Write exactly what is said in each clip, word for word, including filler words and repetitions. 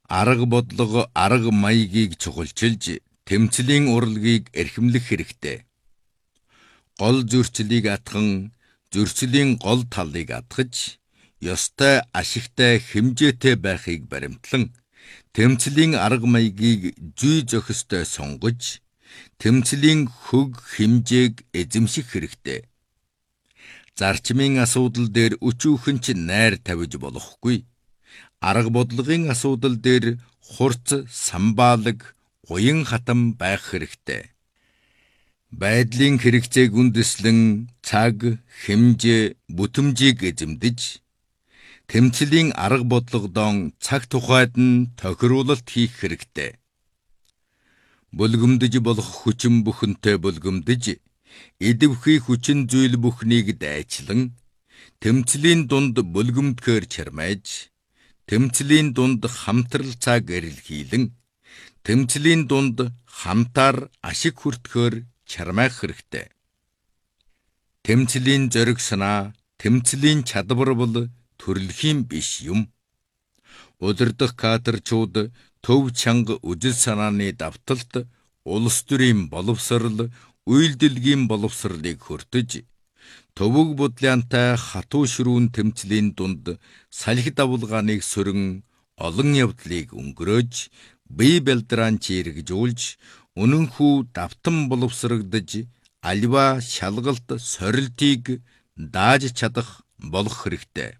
Арга бодлого, арга маягийг чухалчилж, тэмцлийн урлагийг эрхэмлэх хэрэгтэй. Гол зөрчлийг атхан, зөрчлийн гол талыг атгаж, ёстой ашигтай хэмжээтэй байхыг баримтлан, тэмцлийн арга маягийг зүй зохистой сонгож, тэмцлийн хөг хэмжээг эзэмших хэрэгтэй. Зарчмын асуудал дээр өчүүхэн ч найр тавиж болохгүй. Арга бодлогын асуудал дээр хурц, самбаалаг, уян хатам байх хэрэгтэй. Байдлын хэрэгцээг үндэслэн цаг, хэмжээ, бүтэмжийг эзэмдэж, тэмцлийн арга бодлогодон цаг тухайд нь тохируулалт хийх хэрэгтэй. Булгамдж болох хүчин бүхэнтэй булгамдж, эдвэхий хүчин зүйл бүхнийг дайчлан, тэмцлийн дунд булгамдхээр чармайж, тэмцлийн дунд хамтрал цаг эрэлхийлэн, тэмцлийн дунд хамтаар ашиг хүртөхөөр чармайх хэрэгтэй. Тэмцлийн зориг санаа, тэмцлийн чадвар бол төрөлхийн биш юм. Удирдах кадрчууд төв чанга үжил санааны давталт, улс төрийн боловсрал, үйлдэлгийн боловсралыг хүртэж, төвөг бодлянтай хатуу ширүүн тэмцлийн дунд салхи давлгааныг сөрөн олон явдлыг өнгөрөөж, бие бэлдран чирэгжүүлж, үнэнхүү давтан боловсрагдж, альва шалгалт сорилтыг дааж чадах болох хэрэгтэй.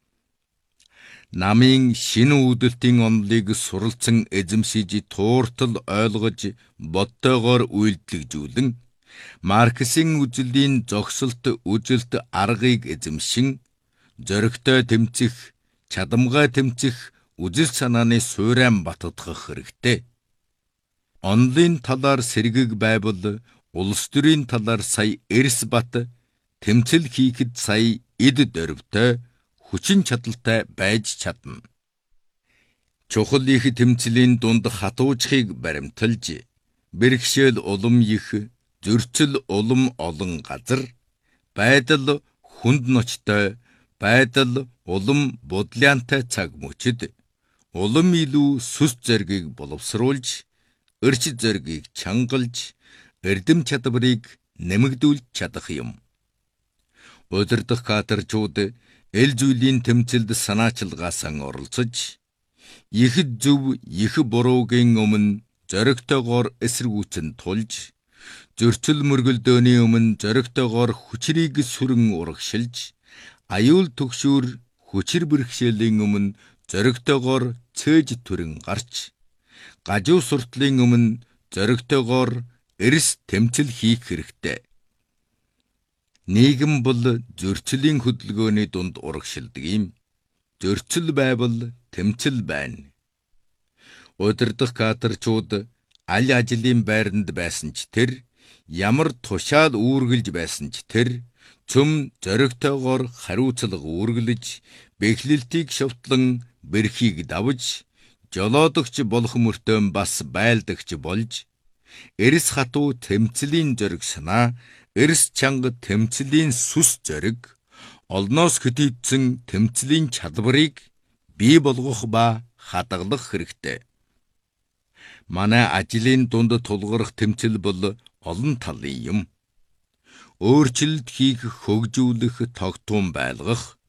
Намын шинэ үүдэлтийн онолыг суралцсан эзэмшиж, тууртал ойлгож, боттойгоор үйлдэлжүүлэн, Марксийн үжлийн зогсолт үжилт аргыг эзэмшин, зоригтой тэмцэх, чадамгай тэмцэх үжил санааны суурайн баттгах хэрэгтэй. Онолын талаар сэргэг байвал, улс төрийн талаар сая эрс бат, тэмцэл хийхэд сая эд дөрвтэй, хүчин чадалтай байж чадна. Чухал их тэмцлийн дунд хатуучхыг баримталж, бэрхшээл улам их, зөрчил улам олон газар, байдал хүнд ночтой, байдал улам бодлянтай цаг мөчид, улам илүү сүс зоригийг боловсруулж, эрч зоригийг чангалж, эрдэм чадварыг нэмэгдүүлж чадах юм. Удирдах кадрчууд эл зүйлийн тэмцэлд санаачилгаасан оролцож, их зөв, их буруугийн өмнө зоригтойгоор эсэргүүцэн тулж, зөрчил мөргөлдөөний өмнө зоригтойгоор хүчрийг сүрэн урагшилж, аюул түгшүүр хүчир бэрхшээлийн өмнө зоригтойгоор цээж түрэн гарч, гажуу суртлын өмнө зоригтойгоор эрс тэмцэл хийх хэрэгтэй. Нийгэм бол зөрчлийн хөдөлгөөний дунд урагшилдаг юм. Зөрчил байвал тэмцэл байна. Удирдах кадрчууд аль ажлын байранд байсан ч тэр, ямар тушаал үүргэлж байсан ч тэр, цөм зоригтойгоор хариуцлага үүргэлж, бэхлэлтийг шовтлон бэрхийг давж, жолоодогч болох мөртөө бас байлдагч болж, эрс хатуу тэмцлийн зориг санаа, эрс чанга тэмцлийн сүс зориг, олноос хөтийдсэн тэмцлийн чадварыг бий болгох ба хадгалах хэрэгтэй. Манай ажлын дунд тулгарх тэмцэл бол олон талын юм. Өөрчлөлт хийх, хөгжүүлэх, тогтун байлгах,